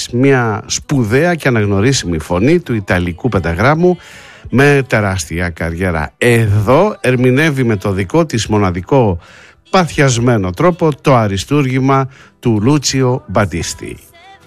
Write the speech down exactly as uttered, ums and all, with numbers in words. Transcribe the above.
μια σπουδαία και αναγνωρίσιμη φωνή του Ιταλικού πενταγράμμου με τεράστια καριέρα. Εδώ ερμηνεύει με το δικό της μοναδικό παθιασμένο τρόπο το αριστούργημα του Λούτσιο Μπατίστη.